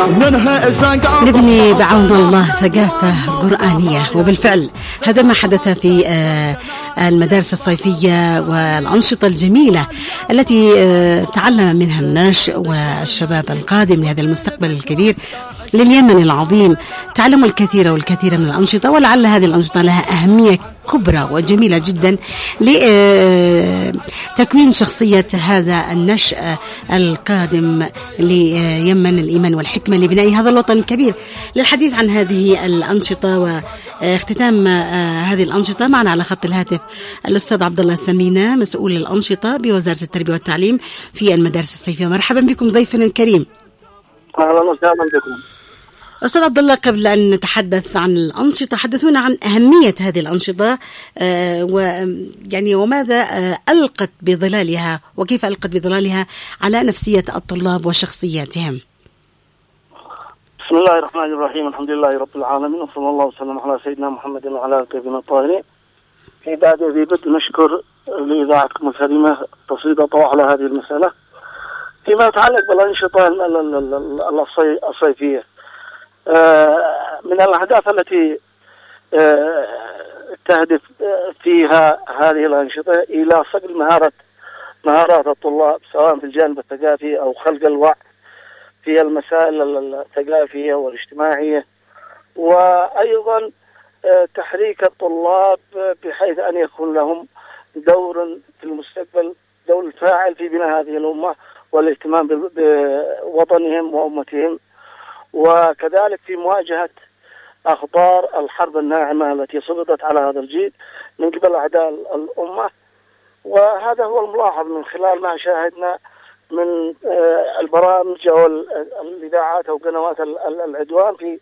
نبني بعون الله ثقافة قرآنية، وبالفعل هذا ما حدث في المدارس الصيفية والأنشطة الجميلة التي تعلم منها النشء والشباب القادم لهذا المستقبل الكبير لليمن العظيم. تعلموا الكثير والكثير من الأنشطة، ولعل هذه الأنشطة لها أهمية كبرى وجميلة جدا لتكوين شخصية هذا النشء القادم ليمن الإيمان والحكمة لبناء هذا الوطن الكبير. للحديث عن هذه الأنشطة واختتام هذه الأنشطة معنا على خط الهاتف الأستاذ عبد الله السمينة، مسؤول الأنشطة بوزارة التربية والتعليم في المدارس الصيفية. مرحبا بكم ضيفنا الكريم. أهلا وسهلا بكم أستاذ عبد الله. قبل أن نتحدث عن الأنشطة، حدثونا عن أهمية هذه الأنشطة وماذا ألقت بظلالها، وكيف ألقت بظلالها على نفسية الطلاب وشخصياتهم. بسم الله الرحمن الرحيم، الحمد لله رب العالمين، وصلى الله وسلم على سيدنا محمد وعلى آله وصحبه الطاهرين. في بعد ذي بدء نشكر لإذاعتكم الكريمة تصيد طوع على هذه المسألة فيما يتعلق بالأنشطة الصيفية. من الأهداف التي تهدف فيها هذه الأنشطة إلى صقل مهارات الطلاب، سواء في الجانب الثقافي أو خلق الوعي في المسائل الثقافية والاجتماعية، وأيضا تحريك الطلاب بحيث أن يكون لهم دور في المستقبل، دور فاعل في بناء هذه الأمة والاهتمام بوطنهم وأمتهم، وكذلك في مواجهة أخطار الحرب الناعمة التي سلطت على هذا الجيل من قبل أعداء الأمة. وهذا هو الملاحظ من خلال ما شاهدنا من البرامج أو الإذاعات أو قنوات العدوان في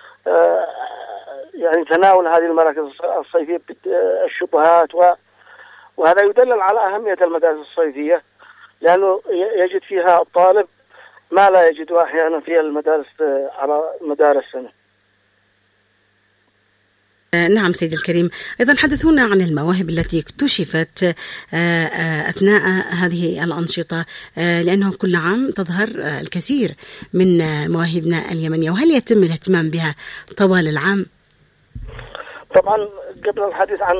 تناول هذه المراكز الصيفية بالشبهات، وهذا يدلل على أهمية المدارس الصيفية، لأنه يجد فيها الطالب ما لا يجده أحيانا في المدارس على مدار السنة. نعم سيدي الكريم. أيضا حدثونا عن المواهب التي اكتشفت أثناء هذه الأنشطة، لأنه كل عام تظهر الكثير من مواهبنا اليمنية، وهل يتم الاهتمام بها طوال العام؟ طبعا قبل الحديث عن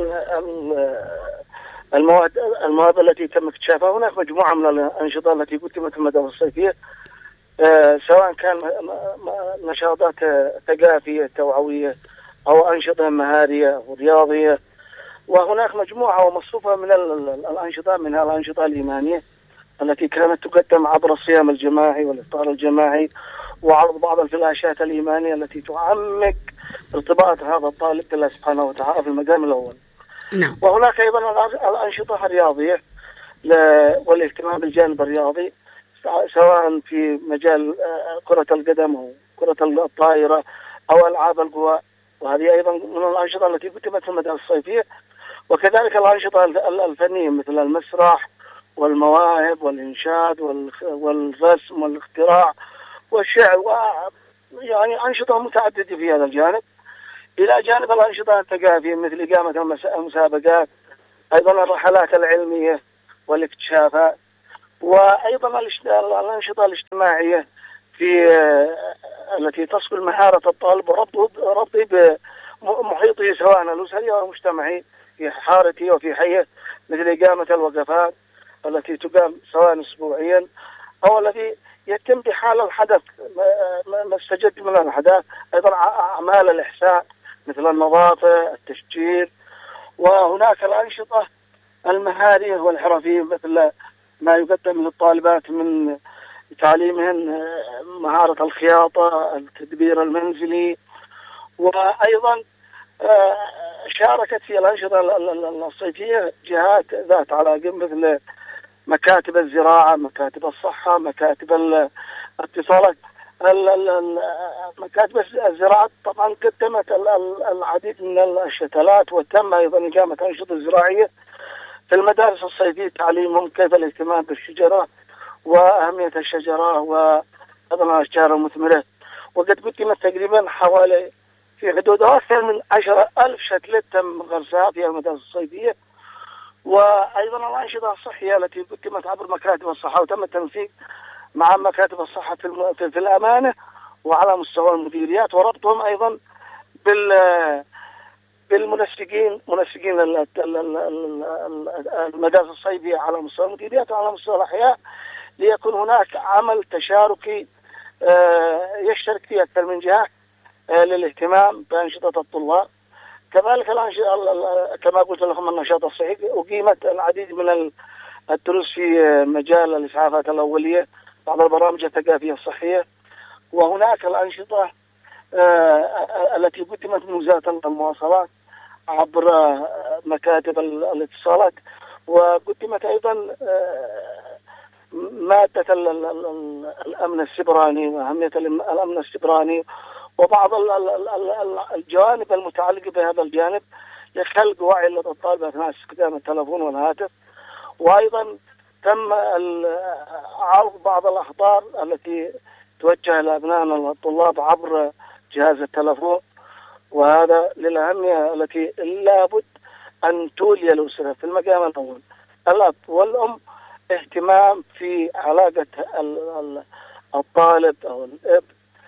المواهب التي تم اكتشافها، هناك مجموعة من الأنشطة التي قدمت في المدارس الصيفية، سواء كان نشاطات ثقافية توعوية أو أنشطة مهارية ورياضية، وهناك مجموعة ومصفوفة من الأنشطة، منها الأنشطة الإيمانية التي كانت تقدم عبر الصيام الجماعي والإفطار الجماعي وعرض بعض الفلاشات الإيمانية التي تعمق ارتباط هذا الطالب بالله سبحانه وتعالى في المقام الأول. نعم. وهناك أيضا الأنشطة الرياضية والاهتمام بالجانب الرياضي، سواء في مجال كرة القدم أو كرة الطائرة أو ألعاب القوى، وهذه أيضا من الأنشطة التي قدمت في المدارس الصيفية. وكذلك الأنشطة الفنية مثل المسرح والمواهب والإنشاد والرسم والاختراع والشعر، أنشطة متعددة في هذا الجانب، إلى جانب الأنشطة الثقافية مثل إقامة المسابقات، أيضا الرحلات العلمية والاكتشافات، وأيضا الأنشطة الاجتماعية التي تصل مهارة الطالب وربطه بمحيطه سواء الأسري أو المجتمعي في حارته وفي حيه، مثل إقامة الوقفات التي تقام سواء أسبوعيا أو الذي يتم بحال الحدث ما استجد من الأحداث، أيضا أعمال الإحساء مثل النظافة، التشجير. وهناك الأنشطة المهارية والحرفية مثل ما يقدم للطالبات من تعليمهن مهارة الخياطة، التدبير المنزلي. وأيضا شاركت في الأنشطة الصيفية جهات ذات علاقة مثل مكاتب الزراعة، مكاتب الصحة، مكاتب الاتصالات. مكاتب الزراعة طبعا قدمت العديد من الشتلات، وتم أيضا إقامة أنشطة زراعية في المدارس الصيفية، تعليمهم كيف الاهتمام بالشجرة وأهمية الشجرة وأيضا الأشجار المثمرة. وقد قدمت تقريبا حوالي في حدود أكثر من 10,000 شتلة تم غرسها في المدارس الصيفية. وأيضا الأنشطة الصحية التي قدمت عبر مكاتب الصحة، وتم التنسيق مع مكاتب الصحة في الأمانة وعلى مستوى المديريات، وربطهم أيضا بالمنسقين المدارس الصيفية على مستوى المديريات وعلى مستوى الأحياء، ليكون هناك عمل تشاركي يشترك فيه أكثر من جهة للاهتمام بأنشطة الطلاب. كذلك كما قلت لكم النشاط الصحي، أقيمت العديد من الدروس في مجال الإسعافات الأولية، بعض البرامج الثقافية الصحية، وهناك الأنشطة التي قدمت من وزارة المواصلات عبر مكاتب الاتصالات، وقدمت أيضا مادة الأمن السبراني وأهمية الأمن السبراني وبعض الجوانب المتعلقة بهذا الجانب لخلق وعي لدى الطالب أثناء استخدام التلفون والهاتف. وأيضا تم عرض بعض الأخبار التي توجه لأبنائنا الطلاب عبر جهاز التلفون، وهذا للأهمية التي لابد أن تولي الأسرة في المقام الأول، الأب والأم، اهتمام في علاقة الطالب أو الأب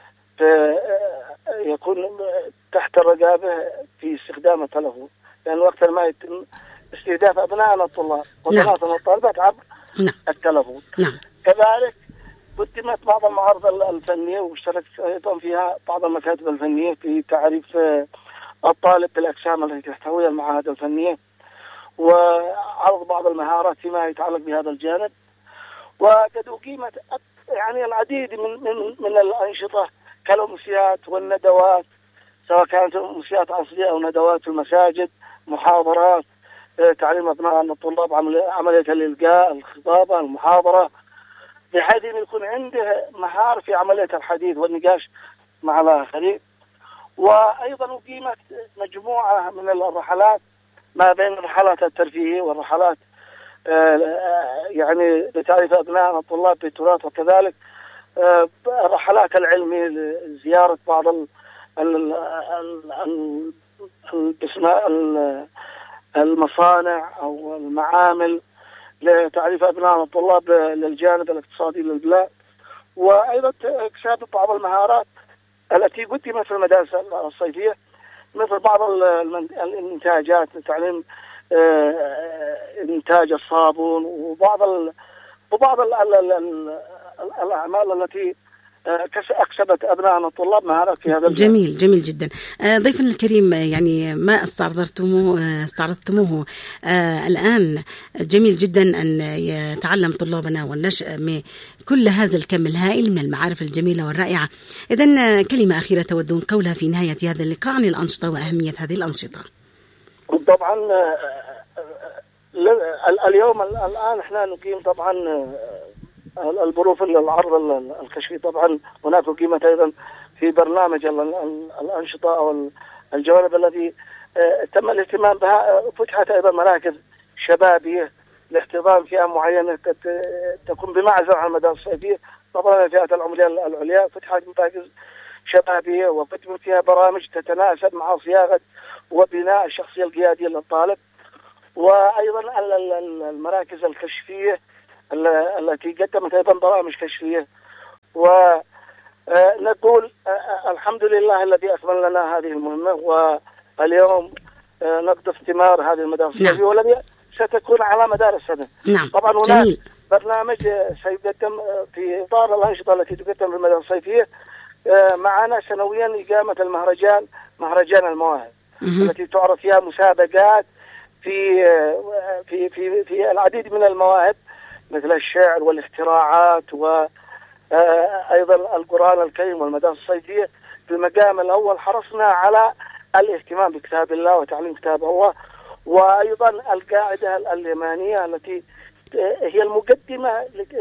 يكون تحت الرقابة في استخدام التلفون، لأن وقت ما يتم استهداف أبنائنا الطلاب وبناتنا الطالبات عبر التلفون. كذلك قدمت بعض المعارض الفنية واشتركت أيضا فيها بعض المكاتب الفنية في تعريف الطالب بالأقسام التي تحتويها المعاهد الفنية، وعرض بعض المهارات فيما يتعلق بهذا الجانب. وقد أقيمت يعني العديد من الأنشطة كالأمسيات والندوات، سواء كانت أمسيات أصلية أو ندوات في المساجد، محاضرات، تعليم أبنائنا الطلاب عملية الإلقاء، الخطابة، المحاضرة، بحيث أن يكون عنده مهارة في عملية الحديث والنقاش مع الآخرين. وأيضا أقيمت مجموعة من الرحلات ما بين الرحلات الترفيهية والرحلات يعني لتعريف أبنائنا الطلاب بالتراث، وكذلك الرحلات العلمية لزيارة بعض المصانع أو المعامل لتعريف أبنائنا الطلاب للجانب الاقتصادي للبلاد. وأيضا اكتساب بعض المهارات التي قدمت في المدارس الصيفية، مثل بعض الإنتاجات، تعليم إنتاج الصابون وبعض الأعمال التي أكسبت أبنائنا الطلاب مهارات في هذا الجانب. جميل جدا. ضيفنا الكريم، يعني ما استعرضتموه الآن جميل جدا أن يتعلم طلابنا والنشأ من كل هذا الكم الهائل من المعارف الجميلة والرائعة. إذن كلمة أخيرة تودون قولها في نهاية هذا اللقاء عن الأنشطة وأهمية هذه الأنشطة. طبعا اليوم الآن احنا نقيم طبعا الظروف العرض الكشفي. طبعا هناك قيمة أيضا في برنامج الأنشطة أو الجوانب الذي تم الاهتمام بها. فتحت أيضا مراكز شبابية لاحتضان فئة معينة تكون بمعزل عن المدارس الصيفية. طبعا الفئات العمرية العليا فتحت مراكز شبابية وقدمت فيها برامج تتناسب مع صياغة وبناء الشخصية القيادية للطالب. وأيضا المراكز الكشفية التي قدمت أيضا برامج كشفية. ونقول الحمد لله الذي أكمل لنا هذه المهمة، واليوم نقطف ثمار هذه المدارس الصيفية والذي ستكون على مدار السنة. طبعا هناك برنامج سيقدم في إطار الأنشطة التي تقدم في المدارس الصيفية معنا سنويا إقامة مهرجان المواهب التي تعرض فيها مسابقات في العديد من المواهب مثل الشعر والاختراعات وأيضا القرآن الكريم والمدارس الصيفية. في المقام الأول حرصنا على الاهتمام بكتاب الله وتعليم كتاب الله، وأيضا القاعدة الإيمانية التي هي المقدمة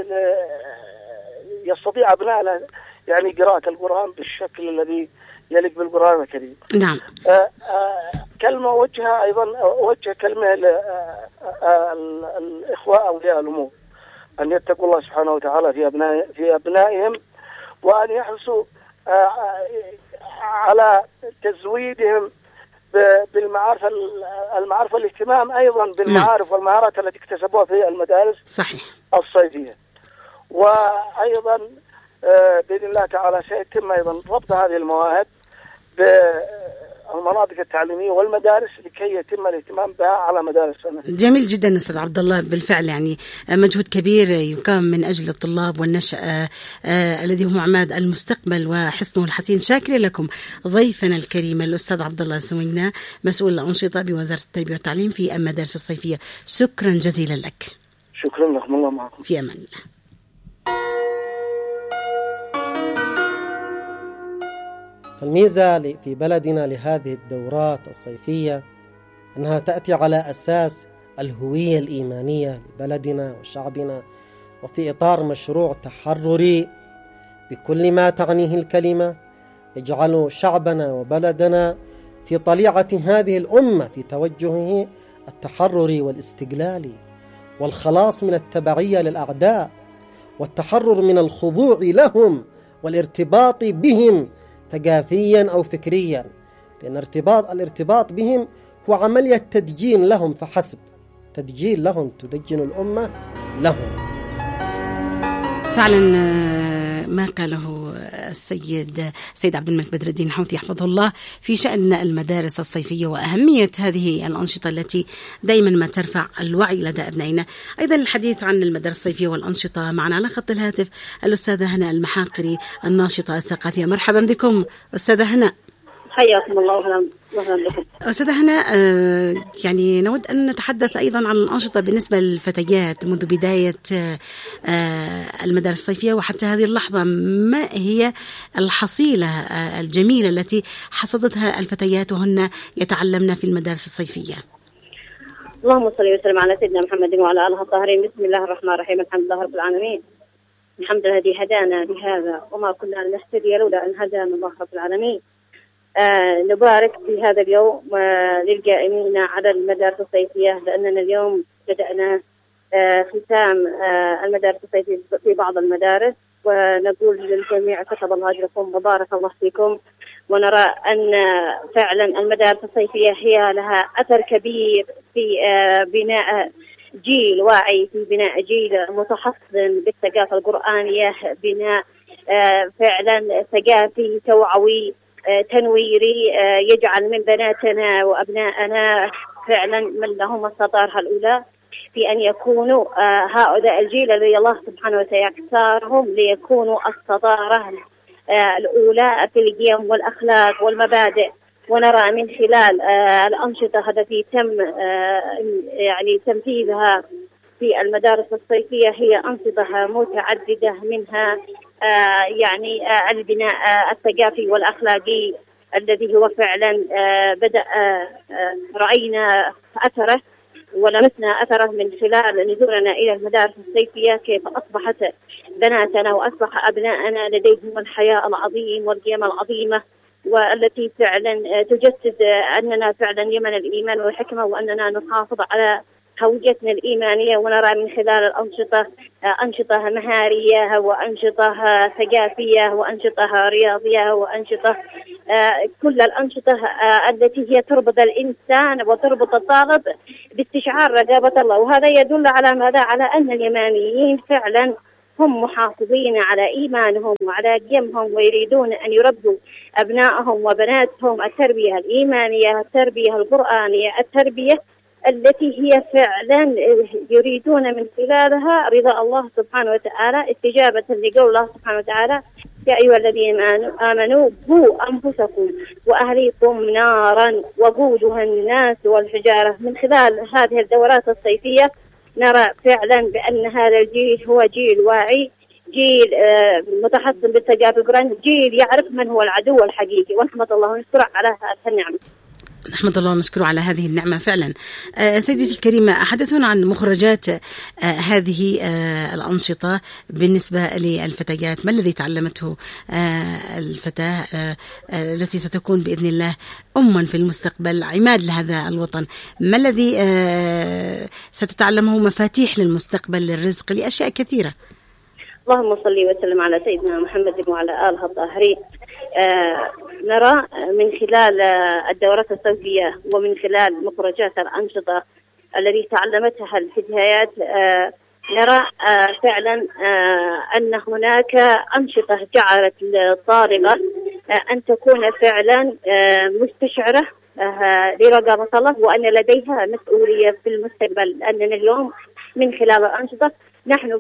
يستطيع أبنائنا يعني قراءة القرآن بالشكل الذي يليق بالقرآن الكريم. نعم. كلمة أوجه كلمة الإخوة أولياء الأمور أن يتقوا الله سبحانه وتعالى في أبنائهم، وأن يحرصوا على تزويدهم بالمعارف والاهتمام أيضا بالمعارف والمهارات التي اكتسبوها في المدارس صحيح الصيفية. وأيضا بإذن الله تعالى سيتم أيضا ربط هذه المواهب بالمناطق التعليمية والمدارس لكي يتم الاهتمام بها على مدار السنة. جميل جدا أستاذ عبد الله، بالفعل يعني مجهود كبير يقام من أجل الطلاب والنشأة الذي هم عماد المستقبل وحصنه الحسين. شاكر لكم ضيفنا الكريم الأستاذ عبد الله السوينة، مسؤول الأنشطة بوزارة التربية والتعليم في المدارس الصيفية. شكرا جزيلا لك. شكرا لكم، الله معكم. في أمان الله. فالميزة في بلدنا لهذه الدورات الصيفية أنها تأتي على أساس الهوية الإيمانية لبلدنا وشعبنا، وفي إطار مشروع تحرري بكل ما تعنيه الكلمة يجعل شعبنا وبلدنا في طليعة هذه الأمة في توجهه التحرري والاستقلالي والخلاص من التبعية للأعداء والتحرر من الخضوع لهم والارتباط بهم ثقافيا أو فكريا، لأن الارتباط بهم هو عملية تدجين لهم فحسب، تدجين لهم، تدجن الأمة لهم. فعلا ما قاله السيد عبد الملك بدر الدين حوثي حفظه الله في شأن المدارس الصيفية وأهمية هذه الأنشطة التي دائما ما ترفع الوعي لدى أبنائنا. أيضا الحديث عن المدارس الصيفية والأنشطة معنا على خط الهاتف الأستاذة هناء المحاقري الناشطة الثقافية. مرحبا بكم أستاذة هناء. حياكم الله وأهلا بكم. أستاذة هناء، يعني نود أن نتحدث أيضا عن الأنشطة بالنسبة للفتيات منذ بداية المدارس الصيفية وحتى هذه اللحظة. ما هي الحصيلة الجميلة التي حصدتها الفتيات وهن يتعلمن في المدارس الصيفية؟ اللهم صل وسلم على سيدنا محمد وعلى آله الطاهرين. بسم الله الرحمن الرحيم. الحمد لله رب العالمين، الحمد لله الذي هدانا لهذا وما كنا لنهتدي لولا أن هدانا الله رب العالمين. نبارك في هذا اليوم للقائمين على المدارس الصيفية، لأننا اليوم بدأنا ختام المدارس الصيفية في بعض المدارس، ونقول للجميع كتب الله أجركم وبارك الله فيكم. ونرى أن فعلا المدارس الصيفية هي لها أثر كبير في بناء جيل واعي، في بناء جيل متحصن بالثقافة القرآنية، بناء فعلا ثقافي توعوي تنويري يجعل من بناتنا وأبنائنا فعلا من لهم السطارة الأولى في أن يكونوا هؤلاء الجيل الذي الله سبحانه وتعالى يختارهم ليكونوا السطارة الأولى في القيم والأخلاق والمبادئ. ونرى من خلال الأنشطة التي تم يعني تنفيذها في المدارس الصيفية هي أنشطة متعددة، منها يعني البناء الثقافي والأخلاقي الذي هو فعلا بدأ رأينا أثره ولمسنا أثره من خلال نزولنا إلى المدارس الصيفية، كيف أصبحت بناتنا وأصبح أبنائنا لديهم الحياء العظيم والقيم العظيمة، والتي فعلا تجسد أننا فعلا يمن الإيمان والحكمة، وأننا نحافظ على هويتنا الإيمانية. ونرى من خلال الأنشطة أنشطة مهارية وأنشطة ثقافية وأنشطة رياضية وأنشطة كل الأنشطة التي هي تربط الإنسان وتربط الطالب باستشعار رقابة الله. وهذا يدل على ماذا؟ على أن اليمانيين فعلا هم محافظين على إيمانهم وعلى قيمهم، ويريدون أن يربوا أبنائهم وبناتهم التربية الإيمانية، التربية القرآنية، التربية التي هي فعلا يريدون من خلالها رضا الله سبحانه وتعالى، استجابة لقول الله سبحانه وتعالى: يا أيها الذين آمنوا قوا أنفسكم وأهليكم نارا وقودها الناس والحجارة. من خلال هذه الدورات الصيفية نرى فعلا بأن هذا الجيل هو جيل واعي، جيل متحصن بالثقافة القرآنية، جيل يعرف من هو العدو الحقيقي. ونحمد الله ونشكره على هذه النعمة. نحمد الله ونشكره على هذه النعمة فعلا. سيدتي الكريمة، حدثونا عن مخرجات هذه الأنشطة بالنسبة للفتيات. ما الذي تعلمته الفتاة التي ستكون بإذن الله أما في المستقبل، عماد لهذا الوطن؟ ما الذي ستتعلمه مفاتيح للمستقبل، للرزق، لأشياء كثيرة؟ اللهم صل وسلم على سيدنا محمد وعلى آله الطاهرين. نرى من خلال الدورات الصيفية ومن خلال مخرجات الأنشطة التي تعلمتها الفتيات نرى فعلا أن هناك أنشطة جعلت الطالبة أن تكون فعلا مستشعرة لرقابة الله، وأن لديها مسؤولية في المستقبل. لأننا اليوم من خلال الأنشطة نحن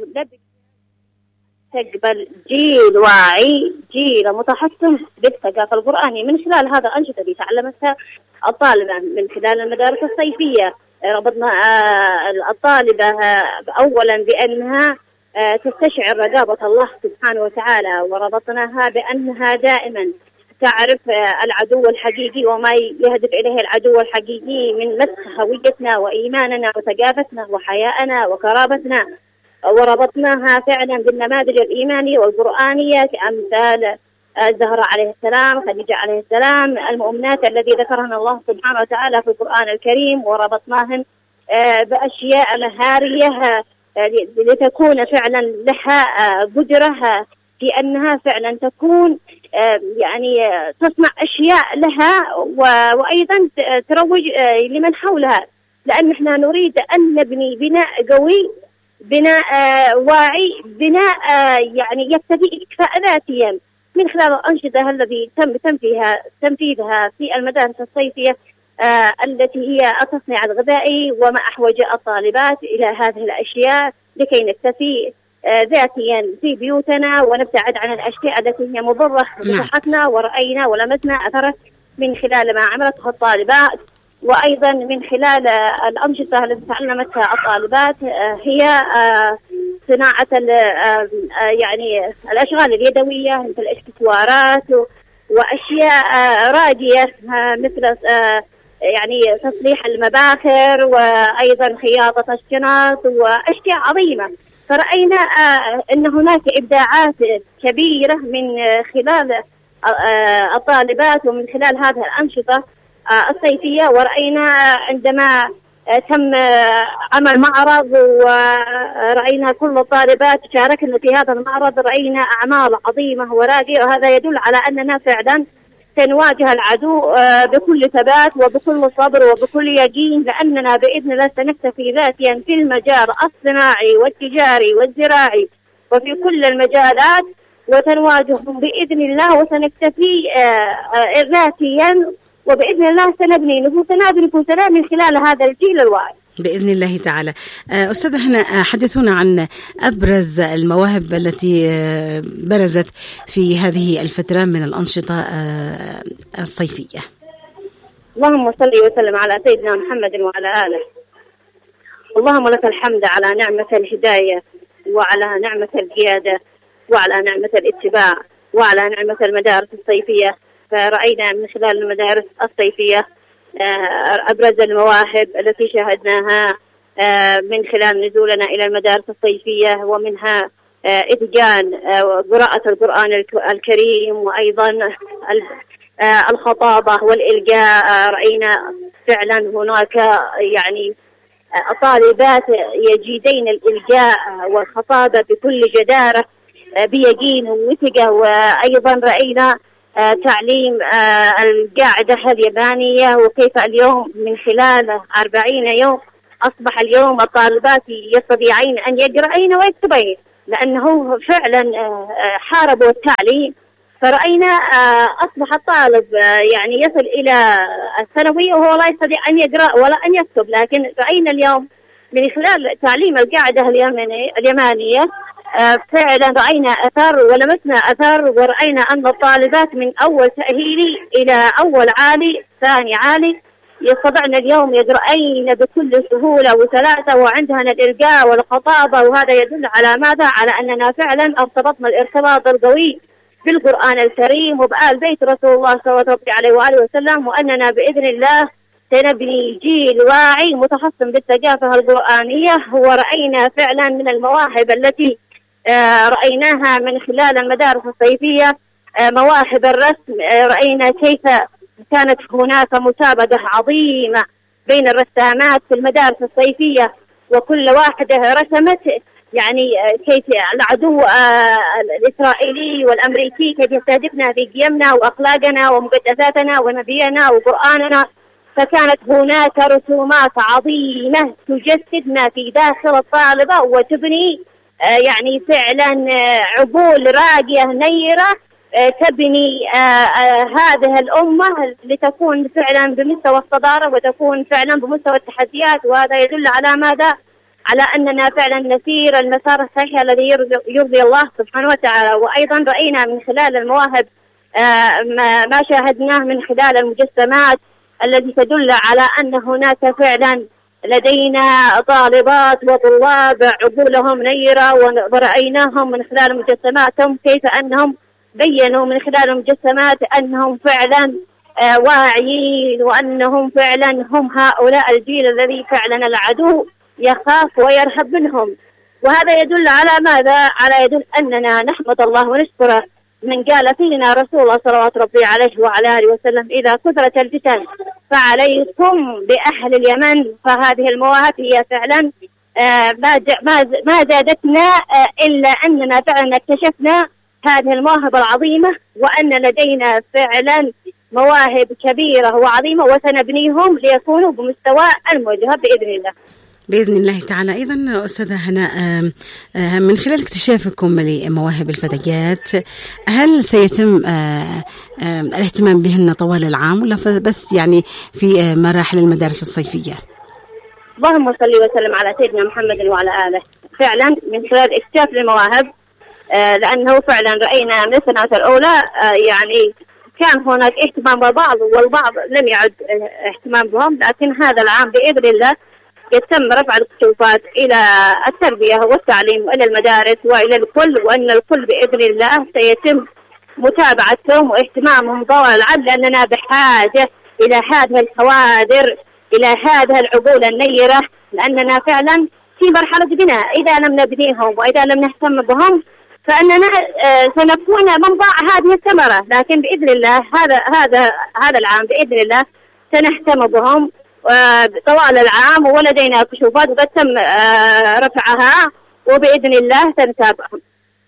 نستقبل جيل واعي، جيل متحصن بالثقافة القرآنية من خلال هذا الأنشطة اللي تعلمتها الطالبة من خلال المدارس الصيفية. ربطنا الطالبة أولا بأنها تستشعر رقابة الله سبحانه وتعالى، وربطناها بأنها دائما تعرف العدو الحقيقي وما يهدف إليه العدو الحقيقي من مسخ هويتنا وإيماننا وثقافتنا وحياءنا وكرامتنا. وربطناها فعلا بالنماذج الإيمانية والقرآنية كأمثال الزهراء عليه السلام، خديجة عليه السلام، المؤمنات الذي ذكرهن الله سبحانه وتعالى في القرآن الكريم. وربطناهن بأشياء مهارية لتكون فعلا لها قدرة في أنها فعلا تكون يعني تصنع أشياء لها وأيضا تروج لمن حولها، لأن احنا نريد أن نبني بناء قوي، بناء واعي، بناء يعني يكتفي إكفاء ذاتيا من خلال الأنشطة التي تم تنفيذها في المدارس الصيفية التي هي التصنيع الغذائي، وما أحوج الطالبات إلى هذه الأشياء لكي نكتفي ذاتيا في بيوتنا ونبتعد عن الأشياء التي هي مضرة بصحتنا. ورأينا ولمسنا أثره من خلال ما عملته الطالبات، وأيضا من خلال الأنشطة التي تعلمتها الطالبات هي صناعة يعني الأشغال اليدوية مثل الإكسسوارات وأشياء راقية مثل يعني تصليح المباخر، وأيضا خياطة الشنط وأشياء عظيمة. فرأينا أن هناك إبداعات كبيرة من خلال الطالبات ومن خلال هذه الأنشطة الصيفية. ورأينا عندما تم عمل معرض ورأينا كل الطالبات شاركنا في هذا المعرض، رأينا أعمال عظيمة وراقية، وهذا يدل على أننا فعلا سنواجه العدو بكل ثبات وبكل صبر وبكل يقين، لأننا بإذن الله سنكتفي ذاتيا في المجال الصناعي والتجاري والزراعي وفي كل المجالات، وسنواجههم بإذن الله وسنكتفي ذاتيا، وبإذن الله سنبني نفوسنا من خلال هذا الجيل الواعي بإذن الله تعالى. أستاذ هنا حدثونا عن أبرز المواهب التي برزت في هذه الفترة من الأنشطة الصيفية. اللهم صل وسلم على سيدنا محمد وعلى آله. اللهم لك الحمد على نعمة الهداية، وعلى نعمة القيادة، وعلى نعمة الاتباع، وعلى نعمة المدارس الصيفية. فرأينا من خلال المدارس الصيفية أبرز المواهب التي شاهدناها من خلال نزولنا إلى المدارس الصيفية، ومنها إتقان قراءة القرآن الكريم، وأيضا الخطابة والإلقاء. رأينا فعلا هناك يعني طالبات يجيدين الإلقاء والخطابة بكل جدارة بيقين وثقة. وأيضا رأينا تعليم القاعدة اليابانية، وكيف اليوم من خلال 40 يوم أصبح اليوم الطالبات يستطيعين أن يقرأين ويكتبين، لأنه فعلا حاربوا التعليم. فرأينا أصبح الطالب يعني يصل إلى الثانوية وهو لا يستطيع أن يقرأ ولا أن يكتب، لكن رأينا اليوم من خلال تعليم القاعدة اليابانية فعلا رأينا أثر ولمسنا أثر، ورأينا أن الطالبات من أول تأهيلي إلى أول عالي ثاني عالي يستطعن اليوم يقرأين بكل سهولة وسلاسة، وعندهن الإلقاء والخطابة. وهذا يدل على ماذا؟ على أننا فعلا ارتبطنا الارتباط القوي بالقرآن الكريم وبآل بيت رسول الله صلى الله عليه وآله وسلم، وأننا بإذن الله سنبني جيل واعي متحصن بالثقافة القرآنية. ورأينا فعلا من المواهب التي رأيناها من خلال المدارس الصيفية مواهب الرسم. رأينا كيف كانت هناك مسابقة عظيمة بين الرسامات في المدارس الصيفية، وكل واحدة رسمت يعني كيف العدو الإسرائيلي والأمريكي كيف يستهدفنا في قيمنا وأخلاقنا ومقدساتنا ونبينا وقرآننا. فكانت هناك رسومات عظيمة تجسد ما في داخل الطالبة وتبني يعني فعلا عقول راقية نيرة تبني هذه الأمة لتكون فعلا بمستوى الصدارة وتكون فعلا بمستوى التحديات. وهذا يدل على ماذا؟ على أننا فعلا نسير المسار الصحيح الذي يرضي الله سبحانه وتعالى. وأيضا رأينا من خلال المواهب ما شاهدناه من خلال المجسمات التي تدل على أن هناك فعلا لدينا طالبات وطلاب عقولهم نيرة، ورأيناهم من خلال مجسماتهم كيف أنهم بيّنوا من خلال المجسمات أنهم فعلا واعيين، وأنهم فعلا هم هؤلاء الجيل الذي فعلا العدو يخاف ويرهب منهم. وهذا يدل على ماذا؟ على يدل أننا نحمد الله ونشكره من قال فينا رسول الله صلوات ربي عليه وعلى آله وسلم: إذا كثرت الفتن فعليكم بأهل اليمن. فهذه المواهب هي فعلا ما زادتنا إلا أننا فعلا اكتشفنا هذه المواهب العظيمة، وأن لدينا فعلا مواهب كبيرة وعظيمة وسنبنيهم ليكونوا بمستوى المواجهة بإذن الله. بإذن الله تعالى. أيضا أستاذة هناء، من خلال اكتشافكم لمواهب الفتيات، هل سيتم الاهتمام بهن طوال العام ولا بس يعني في مراحل المدارس الصيفية؟ اللهم صل وسلم على سيدنا محمد وعلى آله. فعلا من خلال اكتشاف المواهب، لأنه فعلا رأينا من السنوات الأولى يعني كان هناك اهتمام بالبعض والبعض لم يعد اهتمام بهم، لكن هذا العام بإذن الله يتم رفع الكشوفات إلى التربية والتعليم وإلى المدارس وإلى الكل، وأن الكل بإذن الله سيتم متابعتهم واهتمامهم طوال العام، لأننا بحاجة إلى هذه الحوادر، إلى هذه العقول النيرة، لأننا فعلا في مرحلة بناء. إذا لم نبنيهم وإذا لم نهتم بهم فإننا سنكون منبع هذه الثمرة. لكن بإذن الله هذا العام بإذن الله سنهتم بهم طوال العام، ولدينا كشوفات وقد تم رفعها، وبإذن الله سنتابعهم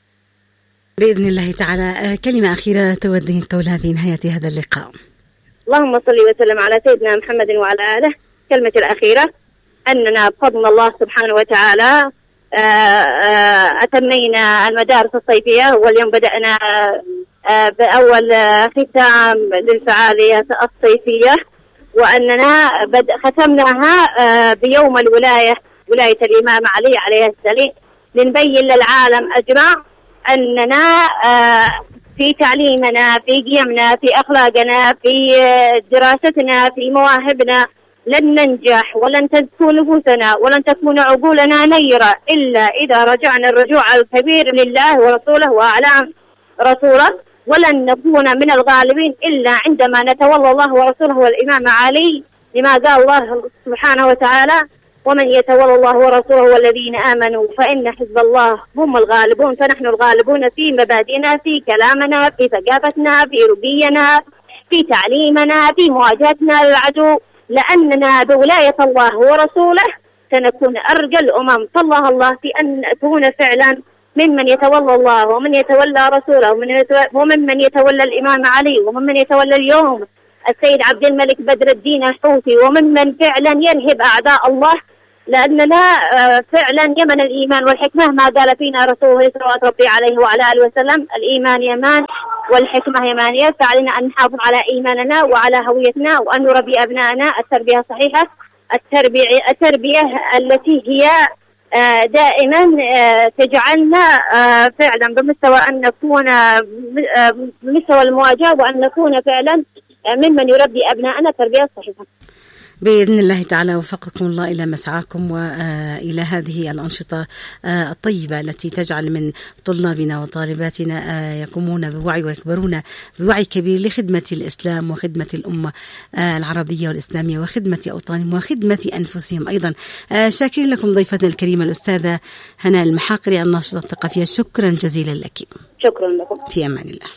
بإذن الله تعالى. كلمة أخيرة تودين قولها في نهاية هذا اللقاء. اللهم صل وسلم على سيدنا محمد وعلى آله. كلمة الأخيرة أننا بفضل الله سبحانه وتعالى أتمينا المدارس الصيفية، واليوم بدأنا بأول ختام للفعالية الصيفية، وأننا ختمناها بيوم الولاية، ولاية الإمام علي عليه السلام، لنبين للعالم أجمع أننا في تعليمنا، في قيمنا، في أخلاقنا، في دراستنا، في مواهبنا لن ننجح ولن تزكو نفوسنا ولن تكون عقولنا نيرة إلا إذا رجعنا الرجوع الكبير لله ورسوله وأعلام رسوله، ولن نكون من الغالبين إلا عندما نتولى الله ورسوله والإمام علي، لما قال الله سبحانه وتعالى: ومن يتولى الله ورسوله والذين آمنوا فإن حزب الله هم الغالبون. فنحن الغالبون في مبادئنا، في كلامنا، في ثقافتنا، في رقينا، في تعليمنا، في مواجهتنا للعدو، لأننا بولاية الله ورسوله سنكون أرجى الأمم. فالله الله في أن نكون فعلا ممن يتولى الله ومن يتولى رسوله وممن يتولى الإمام علي وممن يتولى اليوم السيد عبد الملك بدر الدين الحوثي، وممن فعلا ينهب أعداء الله، لأننا فعلا يمن الإيمان والحكمة، ما قال فينا رسوله صلوات ربي عليه وعلى آله وسلم: الإيمان يمان والحكمة يمانية. فعلينا أن نحافظ على إيماننا وعلى هويتنا، وأن نربي أبنائنا التربية الصحيحة، التربية التي هي دائما تجعلنا فعلا بمستوى أن نكون بمستوى المواجهة، وأن نكون فعلا ممن يربي أبنائنا التربية الصحيحة. بإذن الله تعالى وفقكم الله إلى مسعاكم وإلى هذه الأنشطة الطيبة التي تجعل من طلابنا وطالباتنا يقومون بوعي ويكبرون بوعي كبير لخدمة الإسلام وخدمة الأمة العربية والإسلامية وخدمة أوطانهم وخدمة أنفسهم أيضا. شاكرين لكم ضيفتنا الكريمة الأستاذة هناء المحاقري الناشطة الثقافية، شكرا جزيلا لك. شكرا لكم. في أمان الله.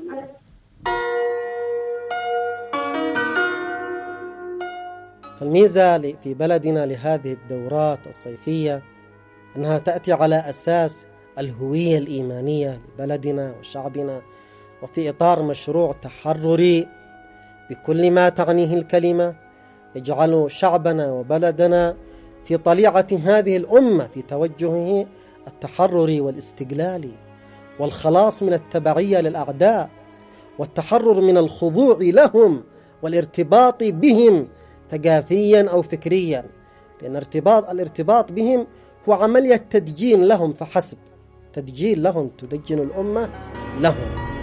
فالميزة في بلدنا لهذه الدورات الصيفية أنها تأتي على أساس الهوية الإيمانية لبلدنا وشعبنا، وفي إطار مشروع تحرري بكل ما تعنيه الكلمة يجعل شعبنا وبلدنا في طليعة هذه الأمة في توجهه التحرري والاستقلالي والخلاص من التبعية للأعداء والتحرر من الخضوع لهم والارتباط بهم ثقافيا أو فكريا، لأن الارتباط بهم هو عملية تدجين لهم فحسب، تدجين لهم، تدجن الأمة لهم.